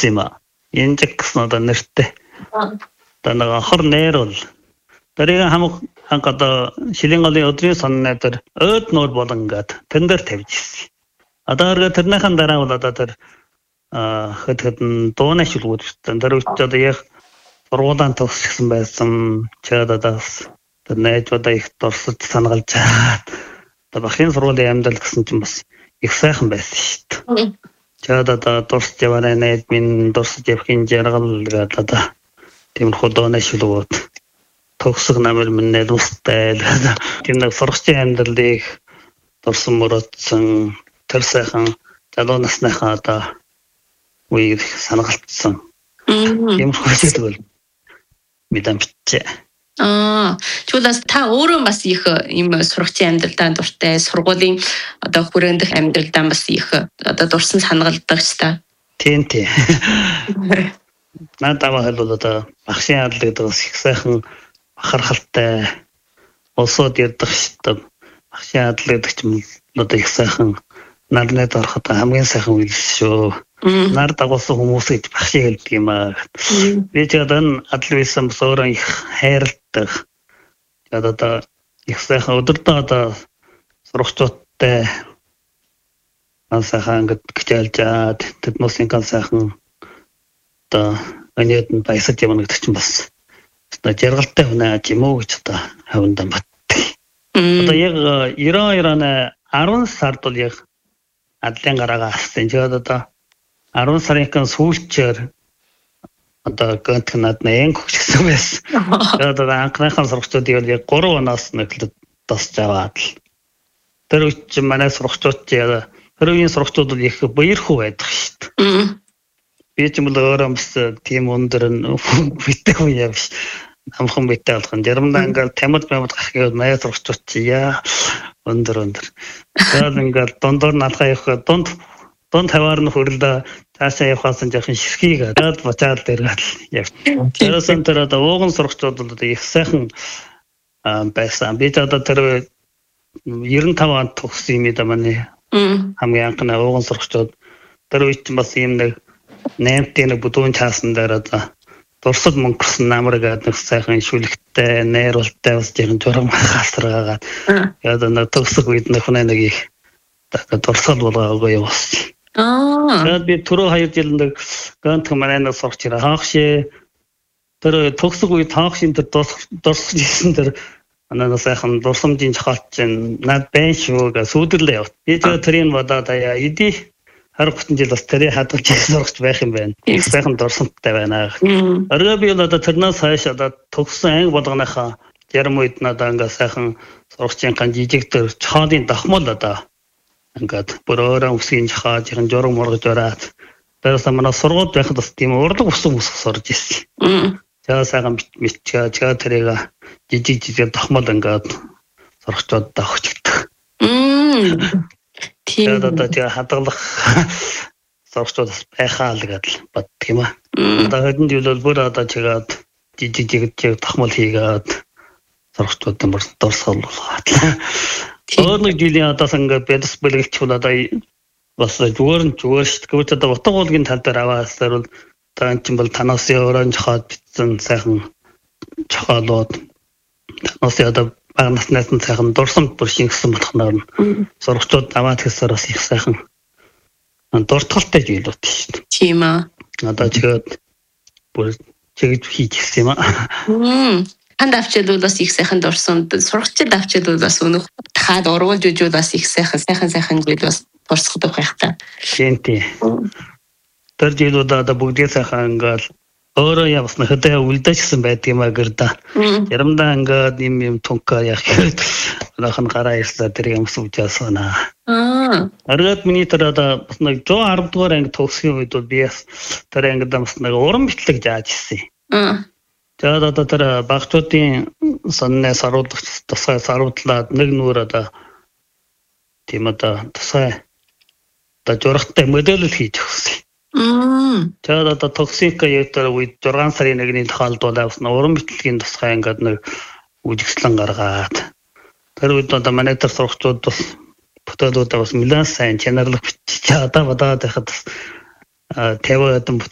юм аа. Энэ гэсэн одоо нэртэй. Одоо нэг хор нэр бол тэрийг хангада шилэн голын өдрийн сонны дээр өөд нуур болон ингээд тэн дээр тавьж ирсэн. Одоо тэрнийхэн дараа бол одоо тэр хэдэн дууны шилгүүд тэр одоо яг сургуулийн төгссөн байсан чададаас тэр найзуудаа их дурсаж санагалж чаад одоо бахын сургуулийн амьдрал гэсэн чинь бас их сайхан байсан шүү дээ. Чададаа дурсаж яваа найз минь дурсаж явахын жаргал гэдэг одоо тиймэрхүү дууны шилгүүд төгсөх намар минь үстэй тийм нэг сургуулийн амьдралыг дурсан мөрөдсөн тэр сайхан залуу насныхаа одоо үеийг санагалтсан. Юм хэлбэл мэдэмжтэй. Чулаас та өөрөө бас их юм сургуулийн амьдралдаа дуртай, сургуулийн одоо хүрээндх амьдралдаа бас их одоо дурсан санагалдаг ч та. Тийм. Надад бол одоо багшийн адал гэдэг бас их сайхан бахархалтай улсууд ярддаг шүү дээ. Багшийн адал гэдэг ч юм одоо их сайхан нарны дорхот хамгийн сайхан үйл шүү. Нар дагуулсан хүмүүс гэж багшийг хэлдэг юм аа. Би ч одоо адал байсан бас өөрөө их хайрладаг. Одоо их сайхан өдөртөө одоо сургуучдтай сайхан ингээд гिचэлжаад тэднээс ингээд сайхан одоо өнөөд нь баясаж явна гэдэг чинь бас одоо жаргалтай хүнээ юм уу гэж одоо хавндан баттдаг. Одоо яг 92 оны 10 сард бол яг адлын гараагаа авсан. Тэгээд одоо 10 сарын сүүлчээр одоо гэнтг надад хөгжсөн байсан. Тэгээд одоо анхныхаа сургуучдыг бол яг 3 оноос нэглээд тасч аваад л. Тэр үуч манай сургуучууд яг тэрийн сургуучууд бол их баярхуу байдаг шүү дээ. Би ч юм бол өөрөө бас тийм өндөр битэх үе биш. Амхан битээ болох нь заримдаа ингээд тамад гарах гэвэл манай сургуучууд чи яа өндөр. Тэгээд ингээд дондор наалгаа явах дунд хаваар нь хөрлөө цаашаа явахаас нь жоохон ширхийг даад бачаал дээргээд явчихсан. Тэрсэн тэр одоо ууган сургуучууд бол их сайхан байсан. Би одоо тэр 95 онд төгссөн юм да манай хамгийн анхны ууган сургуучууд тэр үед бас юм нэг 8-ийн бүдүүн чаасан дээр одоо дурсад мөнгөрсөн намраг нэг сайхан шүлэгтэй найруултай бас жирэн журам хасраагаад яа нэг төгсөх үед нэг хүн нэг их дурсал болгоогоо явуулсан. Тэгээд би түрүү 2 жил нэг гант манайнаас сурч ирээ хаахшээ тэр төгсөх үед хаахшин тэр дурсаж исэн тэр манайнаас сайхан дурсамжийн жахалт чинь над байн шүү гэж сүдэрлээ явт. Би тэрийг бодоод яа эдий 20 жил бас тэрийг хадгалж сурч байх юм байна. Их сайхан дурсамжтай байна. Орой би одоо тэрнээс хойш одоо төгссөн анги болгоныхаа ярим үед надаа ингээ сайхан сургуулийн жижиг төр чоолын дахмал одоо ингээд бүр өөрөө үсгийн жахаад журам мургаж ороод тэрээс манай сургууль байхад бас тийм урлаг усан сурж ирсэн. За сайхан мэдчээ тэрийг жижиг дахмал ингээд сургуучдад өгчдөг. Тэгээд одоо хадгалах сургуучдаас байхаа л гэдэл боддог юм аа. Одоо хэдэн жил бол бүр одоо чигээд жижиг дахмал хийгээд сургуучдад бүр дурсгал болгоод. Өөрөг жилийн одоо ингээд бэлс бэлгэлч бол одоо бас зүгээр шүү дээ. Гэвч одоо утга уулгийн тал дээр аваасаар бол таан чинь бол танаас өөрөө жохоод битсэн сайхан жохоолууд танаас одоо бага наснаас нь сайхан дурсамж бүр шингэсэн болохноор сургуучдад аваад хэсээр бас их сайхан дуртгалтай зүйлүүд шүү дээ. Тийм аа. Одоо чигээд бүр чигж хийж ирсэн юм аа. Ханд авчид бол бас их сайхан дурсамд сургуучид авчид бол бас өнөх тахад ургуулж үжүүд бас их сайхан зүйл бас дурсахдаг байх та. Тийм. Тэр жилүүд одоо бүгдээ сайхан ингээл өөрөө явс нэхэдээ үлдээжсэн байдаг юм аа гэрдэ. Ярамдаа ингээд юм тунка яах гээд нахан гараа ирсээ тэр юм суужаасана. Аргад миний тэр одоо бас нэг 110 дугаар анги төгсгийн үед бол би тэр ангид бас нэг уран битлэг зааж ирсэн. Тэгээд одоо тэр багчуудын сонны саруулагч тусгай саруулдлаад нэг нүр одоо тийм одоо тусгай одоо журахтай модель хийж өгсөн. Тэгээд одоо токсик яатар үед 6 сарын 1-ний тохиолдолд авсан уран битлэгийн тусгай ингээд нэг үжигслэн гаргаад тэр үед одоо манай тэр сургуучдууд бас бүтээлүүдээ бас нэлээд сайн чанарлах бичиж одоо бодоод байхад 50 хэдэн